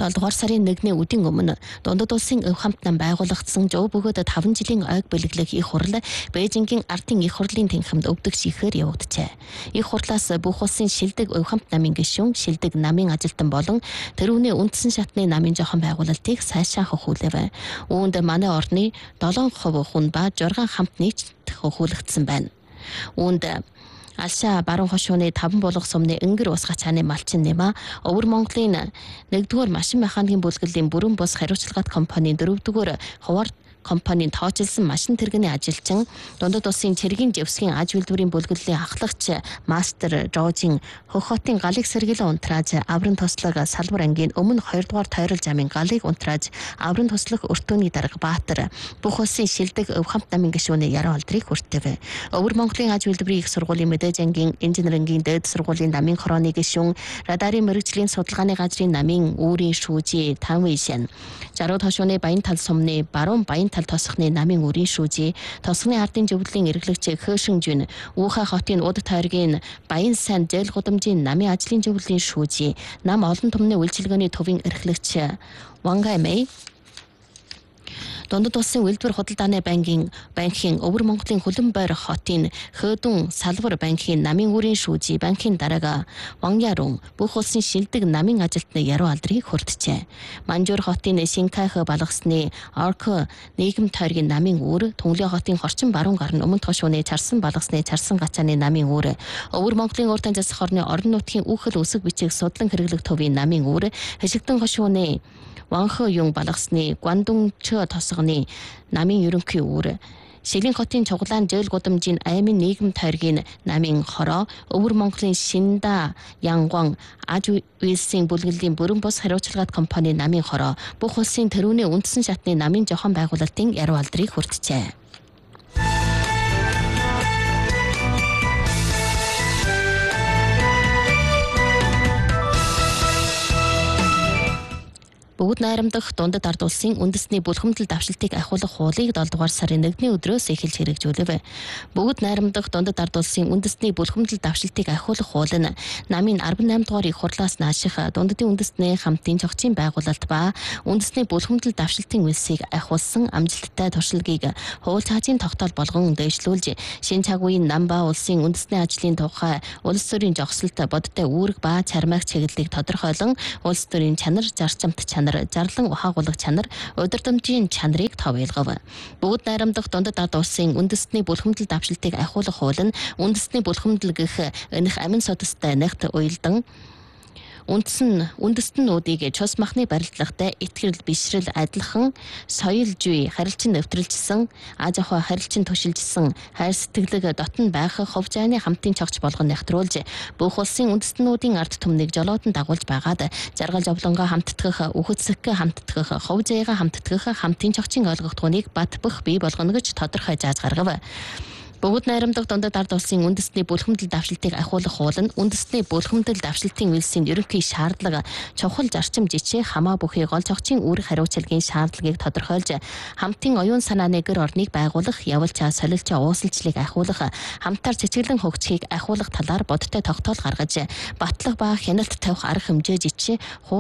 7 дугаар сарын 1-ний үдийн өмнө Дундад улсын өв хамт нам байгуулагдсан Жоо бөгөөд 5 жилийн ойг бэлэглэх их хурал Бээжингийн ардын их хурлын тэнхимд өвдөг шихээр явагджээ. Их хурлаас бүх улсын шилдэг өв хамт намын гишүүн, шилдэг намын ажилтан болон тэрүүний үндсэн шатны намын жоохон байгуулалтыг сайшаах хөхүүлэв. Үүнд манай орны 7% хүн ба 6 хамт нийт хөхүүлэгдсэн байна. Үүнд Алшаа баруун хошууны 5 булга сумны өнгөр ус гачааны малчин нэма Өвөр Монголын 1-р машин механикийн бүлгэлийн бүрэн бус хариуцлагат компанийн 4-р хуваар компанийн тооцолсон машин тэргэний ажилчин Дундад улсын цэргийн живсгийн аж үйлдвэрийн бүлгэлийн ахлагч мастер Жожин Хөх хотын галыг сэргийлэн унтрааж аврын тослог салбар ангийн өмнө 2-р тойрол замын галыг унтрааж аврын тослог өртөөний дарга Баатар бүх улсын шилдэг өв хамт намын гишүүний яруу алдрыг хүртэв. Өвөр Монголын аж үйлдвэрийн их сургуулийн мэдээж ангийн инженерингийн дээд сургуулийн намын хорооны гишүүн радарын мэрэгжлийн судалгааны газрын намын үүрийн шүүжи Танвишэн 60 хошууны Баян тал сумны баруун Баян тал тосхны намын үрийн шүүжи тосхны ардын зөвлөлийн эрхлэгч Хөөшинжүн Үүхэ хотын уд тойргийн Баян сайн зээл гудамжийн намын ажлын зөвлөлийн шүүжи нам олон түмний үйлчилгээний төвийн эрхлэгч Вангаймэй Дундад улсын үйлдвэр худалдааны банкийн Өвөр Монголын Хүлэнбойр хотын Хөөдөн салбар банкийн намын үрийн шүүжи банкийн дарга Ванярун бүх улсын шилдэг намын ажилтны яруу алдрыг хүртжээ. Манжуур хотын Шинкайх балгасны Орк нийгэм тойргийн намын үүр Түнглээ хотын Хорчин баруун гар нь өмнөд хошууны Чарсан балгасны Чарсан гачааны намын үүр Өвөр Монголын уртан засах орны орон нутгийн үхэл үсэг бичиг судлан хэрэглэх төвийн намын үүр Хашигтан хошууны Ванхö Юн балгасны Гуандунчö тосгоны намын ерөнхий үүр Шилэн хотын Чуглаан зээл гудамжийн аймын нийгэм тойргийн намын хороо Өвөр Монголын Шинда Янгван аж үйлсийн бүлгэлийн бүрэн бус хариуцлагат компанийн намын хороо бүх улсын тэрүүний үндсэн шатны намын жоохон байгуулалтын яруу алдрыг хүртжээ. Бүгд найрамдах Дундад ард улсын үндэсний бүлхэмдэл давшилтыг ахиулах хуулийг 7 дугаар сарын 1-ний өдрөөс эхэлж хэрэгжүүлэв. Бүгд найрамдах Дундад ард улсын үндэсний бүлхэмдэл давшилтыг ахиулах хууль нь намын 18 дугаар их хурлаас нааших Дундадын үндэсний хамтын зохицын байгуулалт ба үндэсний бүлхэмдэл давшилтын үлсийг ахиулсан амжилттай туршилтыг хууль цаазын тогтоол болгон дэвшлүүлж шинэ цаг үеийн нам ба улсын үндэсний ажлын тухай улс төрийн зогсолт бодтой үүрэг ба чармайг чиглэлийг тодорхойлон улс төрийн чанар зарчимт зарлан ухаагуулах чанар, удирдамжийн чанарыг тов ялгав. Бүгд найрамдах Дундад ард улсын үндэсний бүлхэмдэл давшилтыг ахиулах хууль нь үндэсний бүлхэмдэл гэх энэх амин судастай нэгт уялдан үндэстнүүдийг цус махны барилдлагатай итгэл бишрэл адилхан соёл зүй харилцан нэвтрэлжсэн аж ахуй харилцан төшилжсэн хайр сэтгэлэг дотн байх хувьцааны хамтын цогц болгон нэвтрүүлж бүх улсын үндэстнүүдийн ард түмнийг жолоодон дагуулж байгаад жаргал жавлонгоо хамтдах үхэцсэх хамтдах хувь заяага хамтдах хамтын цогцын ойлгогдохыг бат бөх бий болгоно гэж тодорхой зааж гаргав. Бүгд найрамдах Дундад ард улсын үндэсний бүлхэмдэл давшилтыг ахиулах хууль нь үндэсний бүлхэмдэл давшилтын үйлсийн ерөнхий шаардлага чухал зарчим жишээ хамаа бүхий гол зохицын үүрэг хариуцлагын шаардлагыг тодорхойлж хамтын оюун санааны гэр орныг байгуулах, явуулчаа солилцоо ууслалцлыг ахиулах, хамтаар цэцгэлэн хөгжихийг ахиулах талаар бодтой тогтоол гаргаж батлах ба хяналт тавих арга хэмжээ жишээ